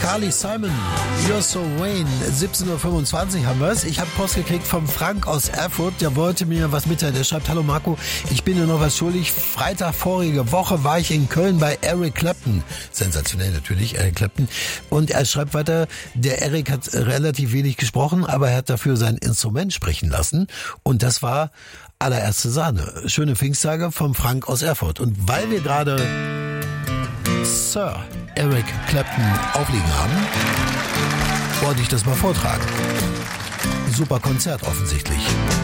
Carly Simon, You're So Vain, 17.25 Uhr haben wir es. Ich habe Post gekriegt vom Frank aus Erfurt, der wollte mir was mitteilen. Der schreibt, hallo Marco, ich bin dir noch was schuldig. Freitag vorige Woche war ich in Köln bei Eric Clapton. Sensationell natürlich, Eric Clapton. Und er schreibt weiter, der Eric hat relativ wenig gesprochen, aber er hat dafür sein Instrument sprechen lassen. Und das war allererste Sahne. Schöne Pfingsttage vom Frank aus Erfurt. Und weil wir gerade Sir Eric Clapton aufliegen haben, wollte ich das mal vortragen. Super Konzert offensichtlich.